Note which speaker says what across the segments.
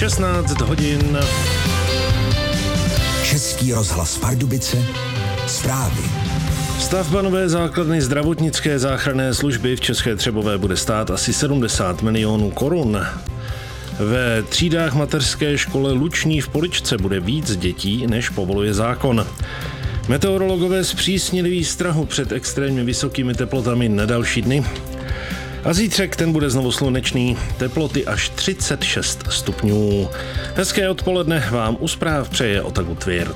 Speaker 1: 16 hodin.
Speaker 2: Český rozhlas Pardubice, zprávy.
Speaker 1: Stavba nové základny zdravotnické záchranné služby v České Třebové bude stát asi 70 milionů korun. Ve třídách mateřské školy Luční v Poličce bude víc dětí, než povoluje zákon. Meteorologové zpřísnili výstrahu před extrémně vysokými teplotami na další dny. A zítřek ten bude znovu slunečný, teploty až 36 stupňů. Hezké odpoledne vám u zpráv přeje Otaku Tvirt.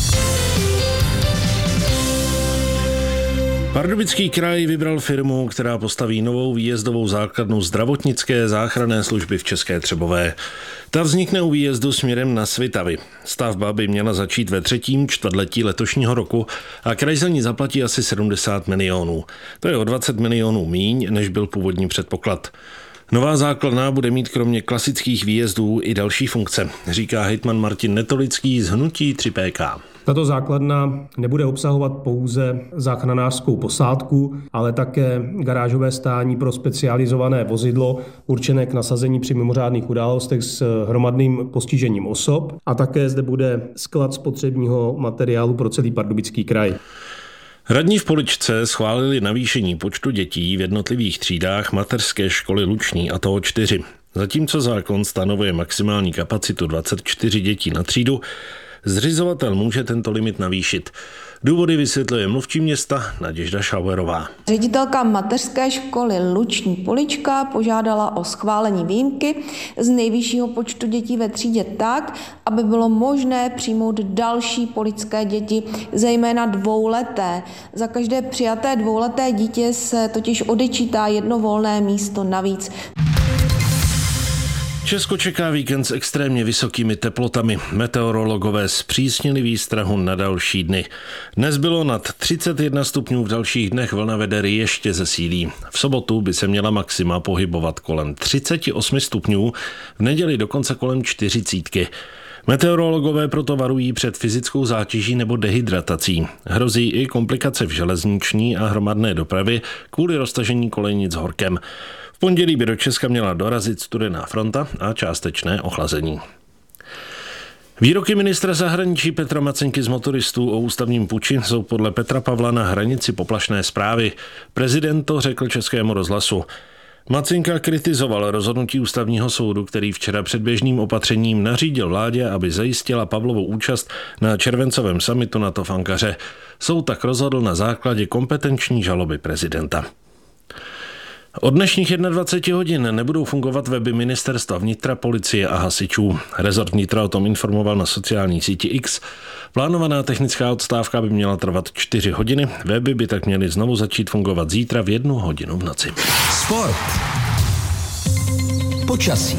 Speaker 1: Pardubický kraj vybral firmu, která postaví novou výjezdovou základnu zdravotnické záchranné služby v České Třebové. Ta vznikne u výjezdu směrem na Svitavy. Stavba by měla začít ve 3. čtvrtletí letošního roku a kraj za ní zaplatí asi 70 milionů. To je o 20 milionů míň, než byl původní předpoklad. Nová základna bude mít kromě klasických výjezdů i další funkce, říká hejtman Martin Netolický z hnutí 3PK.
Speaker 3: Tato základna nebude obsahovat pouze záchranářskou posádku, ale také garážové stání pro specializované vozidlo určené k nasazení při mimořádných událostech s hromadným postižením osob a také zde bude sklad spotřebního materiálu pro celý Pardubický kraj.
Speaker 1: Radní v Poličce schválili navýšení počtu dětí v jednotlivých třídách mateřské školy Luční, a to o 4. Zatímco zákon stanovuje maximální kapacitu 24 dětí na třídu, zřizovatel může tento limit navýšit. Důvody vysvětluje mluvčí města Naděžda Šauerová.
Speaker 4: Ředitelka mateřské školy Luční Polička požádala o schválení výjimky z nejvyššího počtu dětí ve třídě tak, aby bylo možné přijmout další poličské děti, zejména dvouleté. Za každé přijaté dvouleté dítě se totiž odečítá jedno volné místo navíc.
Speaker 1: Česko čeká víkend s extrémně vysokými teplotami. Meteorologové zpřísnili výstrahu na další dny. Dnes bylo nad 31 stupňů, v dalších dnech vlna veder ještě zesílí. V sobotu by se měla maxima pohybovat kolem 38 stupňů, v neděli dokonce kolem 40. Meteorologové proto varují před fyzickou zátěží nebo dehydratací. Hrozí i komplikace v železniční a hromadné dopravě kvůli roztažení kolejnic horkem. V pondělí by do Česka měla dorazit studená fronta a částečné ochlazení. Výroky ministra zahraničí Petra Macenky z motoristů o ústavním puči jsou podle Petra Pavla na hranici poplašné zprávy. Prezident to řekl Českému rozhlasu. Macenka kritizoval rozhodnutí ústavního soudu, který včera předběžným opatřením nařídil vládě, aby zajistila Pavlovu účast na červencovém summitu NATO v Ankaře. Soud tak rozhodl na základě kompetenční žaloby prezidenta. Od dnešních 21 hodin nebudou fungovat weby ministerstva vnitra, policie a hasičů. Rezort vnitra o tom informoval na sociální síti X. Plánovaná technická odstávka by měla trvat 4 hodiny. Weby by tak měly znovu začít fungovat zítra v 1 hodinu v noci.
Speaker 2: Sport. Počasí.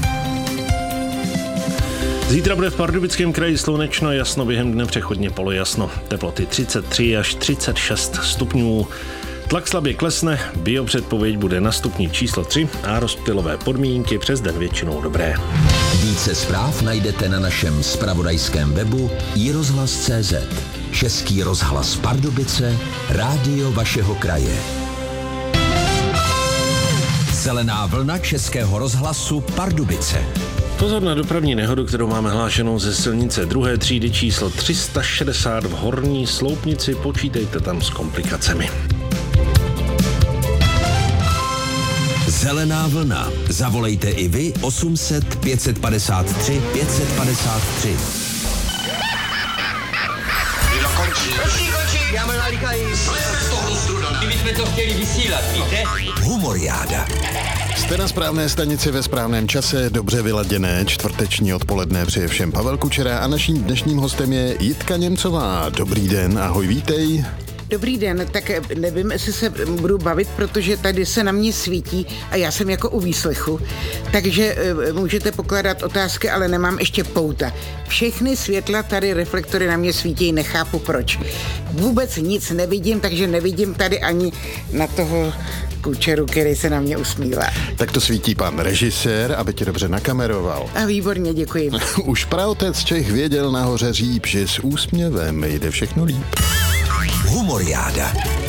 Speaker 1: Zítra bude v Pardubickém kraji slunečno, jasno, během dne přechodně polojasno. Teploty 33 až 36 stupňů. Tlak slabě klesne, biopředpověď bude na stupni číslo 3 a rozptylové podmínky přes den většinou dobré.
Speaker 2: Více zpráv najdete na našem zpravodajském webu iRozhlas.cz. Český rozhlas Pardubice, rádio vašeho kraje. Zelená vlna Českého rozhlasu Pardubice.
Speaker 1: Pozor na dopravní nehodu, kterou máme hlášenou ze silnice 2. třídy číslo 360 v Horní Sloupnici. Počítejte tam s komplikacemi.
Speaker 2: Zelená vlna. Zavolejte i vy 800 553 553.
Speaker 5: Končí, já mám nalíkají. My jsme to chtěli vysílat, víte?
Speaker 2: Humoriáda.
Speaker 6: Jste na správné stanici ve správném čase, dobře vyladěné čtvrteční odpoledne přeje všem Pavel Kučera a naším dnešním hostem je Jitka Němcová. Dobrý den, ahoj, vítej.
Speaker 7: Dobrý den, tak nevím, jestli se budu bavit, protože tady se na mě svítí a já jsem jako u výslechu, takže můžete pokládat otázky, ale nemám ještě pouta. Všechny světla tady, reflektory na mě svítí, nechápu proč. Vůbec nic nevidím, takže nevidím tady ani na toho Kučeru, který se na mě usmívá.
Speaker 6: Tak to svítí pan režisér, aby tě dobře nakameroval.
Speaker 7: A výborně, děkuji.
Speaker 6: Už praotec Čech věděl nahoře říp, že s úsměvem jde všechno líp.
Speaker 2: Humoriáda.